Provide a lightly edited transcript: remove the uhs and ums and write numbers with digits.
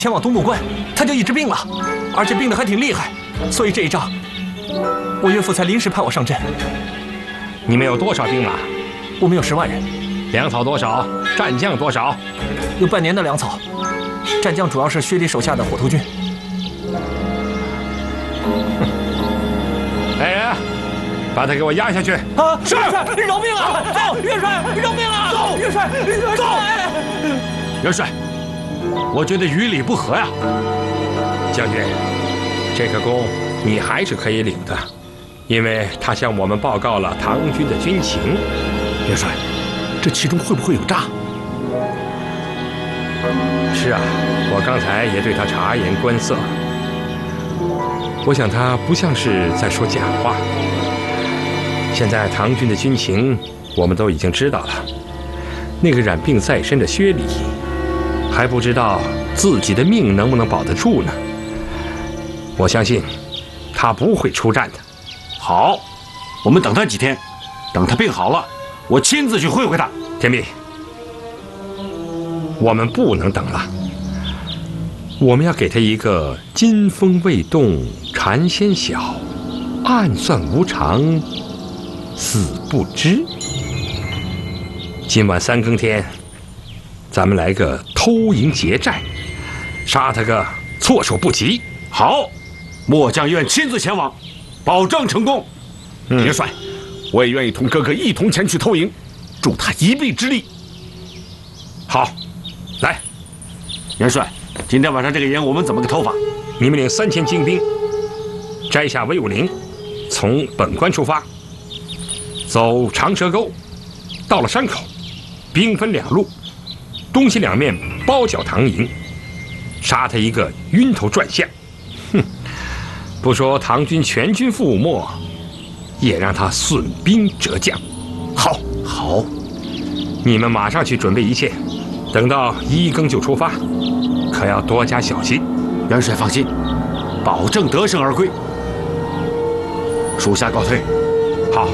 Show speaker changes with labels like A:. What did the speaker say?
A: 前往东木关，他就一直病了，而且病得还挺厉害，所以这一仗，我岳父才临时派我上阵。
B: 你们有多少兵马？
A: 我们有10万人。
B: 粮草多少？战将多少？
A: 有半年的粮草。战将主要是薛礼手下的火头军。
B: 来人，把他给我押下去！
A: 啊，是！饶命啊！走，元帅，饶命啊！走，元帅，走！
B: 元帅，我觉得于理不合呀。将军，这个功你还是可以领的，因为他向我们报告了唐军的军情。
C: 元帅，这其中会不会有诈？
B: 是啊，我刚才也对他察言观色，我想他不像是在说假话。现在唐军的军情我们都已经知道了，那个染病在身的薛礼还不知道自己的命能不能保得住呢。我相信他不会出战的。
C: 好，我们等他几天，等他病好了，我亲自去会会他。
B: 天弼，我们不能等了，我们要给他一个金风未动蝉先晓，暗算无常死不知。今晚3更天，咱们来个偷营劫寨，杀他个措手不及。
C: 好，末将愿亲自前往，保证成功。元帅，我也愿意同哥哥一同前去偷营，助他一臂之力。
B: 好，来，
C: 元帅，今天晚上这个营我们怎么个偷法？
B: 你们领3000精兵，摘下威武陵，从本关出发，走长蛇沟，到了山口，兵分2路，东西两面包剿唐营，杀他一个晕头转向。不说唐军全军覆没，也让他损兵折将。
C: 好，好，
B: 你们马上去准备一切，等到1更就出发，可要多加小心。
C: 元帅放心，保证得胜而归。属下告退。